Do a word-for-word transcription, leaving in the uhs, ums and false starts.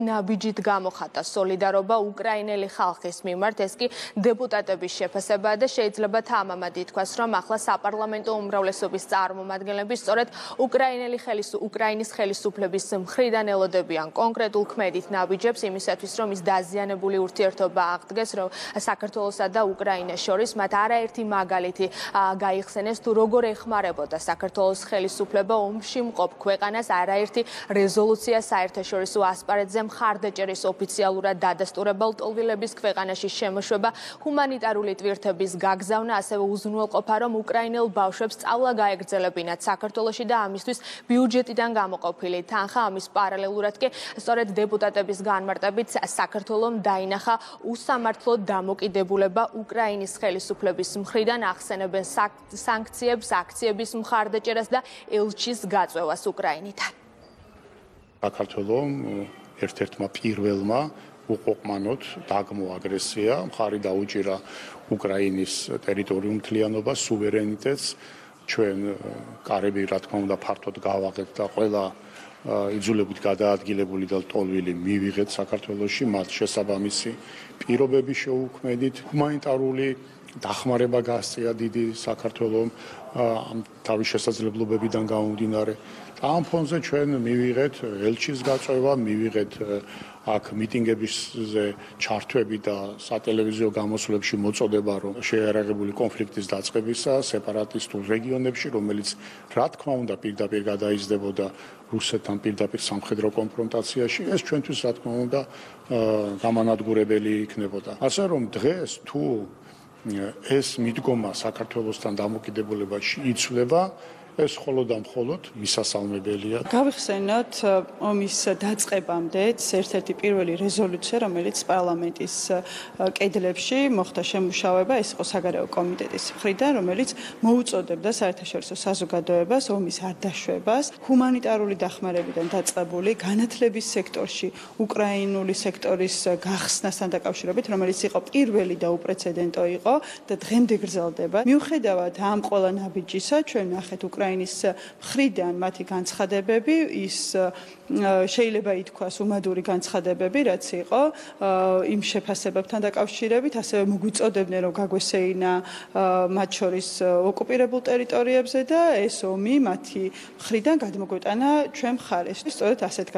ნაბიჯით გამოხატა სოლიდარობა უკრაინელი ხალხის მიმართ, ეს კი დეპუტატების შეფასებაა და შეიძლება თამამად ითქვას, რომ ახლა საპარლამენტო უმრავლესობის წარმომადგენლები სწორედ უკრაინელი ხელის უკრაინის ხელისუფლების მხრიდან ელოდებიან კონკრეტულ ქმედით ნაბიჯებს იმისათვის, რომ ის დაზიანებული ურთიერთობა აღდგეს რომ საქართველოსა და უკრაინას შორის, მათ არაერთი მაგალითი გაიხსენეს თუ როგორ ეხმარებოდა საქართველოს ხელისუფლება ომში მყოფ ქვეყანას, არაერთი რეზოლუცია საერთაშორისო ასპარეზზე მხარდაჭერის ოფიციალურად დადასტურებელ ტოლვილების ქვეყანაში შემოშვება, ჰუმანიტარული ტვირთების გაგზავნა, ასევე უზრუნველყოფა, რომ უკრაინელ ბავშვებს სწავლა გაეგრძელებინათ საქართველოში და ამისთვის ბიუჯეტიდან გამოყოფილი თანხა. ამის პარალელურად კი სწორედ დეპუტატების განმარტებით საქართველომ დაინახა უსამართლო დამოკიდებულება უკრაინის ხელისუფლების მხრიდან, ახსენებენ სანქციებს, აქციების მხარდაჭერას და ელჩის გაწვევას უკრაინიდან. საქართველომ ერთ-ერთმა პირველმა უყოყმანოთ დაგმო აგრესია, მხარი დაუჭირა უკრაინის ტერიტორიულ მთლიანობას, სუვერენიტეტს, ჩვენ კარები რა თქმა უნდა ფართოდ გავაღეთ და ყველა იძულებით გადაადგილებული და ტოლვილი მივიღეთ საქართველოში, მათ შესაბამისი პირობები შეუქმედით, ჰუმანიტარული დახმარება გასწია დიდი საქართველომ ამ თავის შესაძლებლობებიდან გამომდინარე. ამ ფონზე ჩვენ მივიღეთ ელჩის გაწვევა, მივიღეთ აქ მიტინგებზე ჩართვები და სატელევიზიო გამოსვლებში მოწოდება, რომ შეიარაღებული კონფლიქტის დაწყებისა სეპარატისტულ რეგიონებში, რომელიც რა თქმა უნდა პირდაპირ გადაიზრდებოდა რუსეთთან პირდაპირ სამხედრო კონფრონტაციაში, ეს ჩვენთვის რა თქმა უნდა გამანადგურებელი იქნებოდა. ასე რომ დღეს თუ ეს მიდგომა საქართველოსთან დამოკიდებულებაში იცვლება, ეს მხოლოდ და მხოლოდ მისასალმებელია. გავიხსენოთ ომის დაწყებამდეც ერთ-ერთი პირველი რეზოლუცია, რომელიც პარლამენტის კედლებში მოხდა შემუშავება, ეს იყო საგარეო კომიტეტის მხრიდან, რომელიც მოუწოდებდა საერთაშორისო საზოგადოებას ომის არ დაშვებას, ჰუმანიტარული დახმარებიდან დაწყებული განათლების სექტორში უკრაინული სექტორის გახსნასთან დაკავშირებით, რომელიც იყო პირველი და უპრეცედენტო იყო და დღემდე გრძელდება. მიუხედავად ამ ყველა ნაბიჯისა, ჩვენ ნახეთ უკრაინის მხრიდან მათი განცხადებები, ის შეიძლება ითქვას უმადური განცხადებები, რაც იყო იმ შეფასებებთან დაკავშირებით, ასევე მოგვიწოდებდნენ, რომ გაგვესეინა მათ შორის ოკუპირებულ ტერიტორიებზე და ეს ომი მათი მხრიდან გადმოგვეტანა ჩვენ მხარეს. სწორედ ასეთ